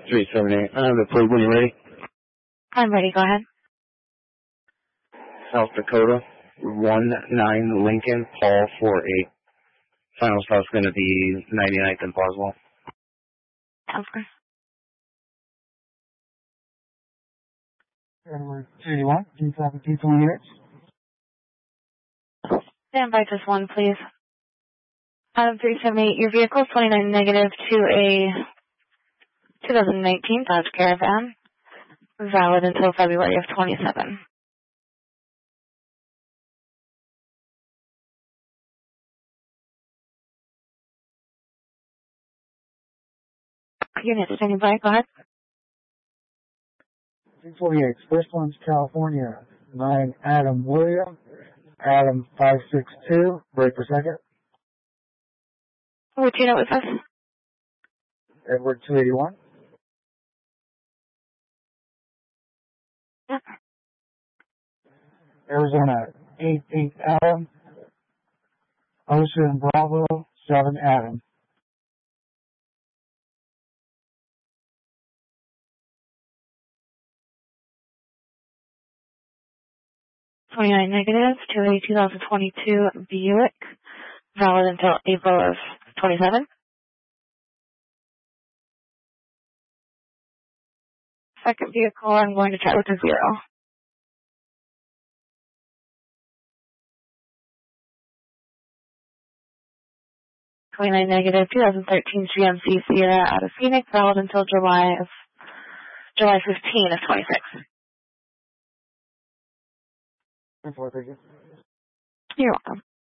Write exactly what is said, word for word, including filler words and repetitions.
three seven eight. I have the plate when you're ready. I'm ready, go ahead. South Dakota, one nine Lincoln, Paul four eight. Final stop's going to be ninety-ninth and Boswell. Okay. Number two eighty-one, two seventy-two units. Stand by just one, please. Adam three seven eight, your vehicle is twenty-nine negative to a two thousand nineteen Dodge Caravan, valid until February of twenty-seven. Unit standing by, go ahead. two forty-eight, first one's California, nine Adam William, Adam five six two, break per second. Which unit was this? Edward two eighty-one. Yeah. Arizona eight eight Adam, Ocean Bravo seven Adam. twenty-nine negative to a two thousand twenty-two Buick, valid until April of twenty-seven. Second vehicle, I'm going to try with a zero. twenty-nine negative, two thousand thirteen G M C Sierra out of Phoenix, valid until July of July fifteenth of twenty-six. Thank you. You're welcome.